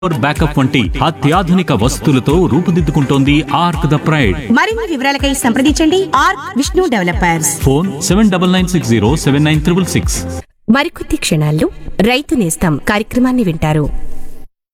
Backup వంటి అత్యాధునిక వసతులతో రూపుదిద్దుకుంటోంది ఆర్క్ ద ప్రైడ్. మరిన్ని వివరాలకై సంప్రదించండి ఆర్క్ విష్ణు డెవలపర్స్. ఫోన్ 7996079366. మరికొద్ది క్షణాల్లో రైతు నేస్తం కార్యక్రమాన్ని వింటారు.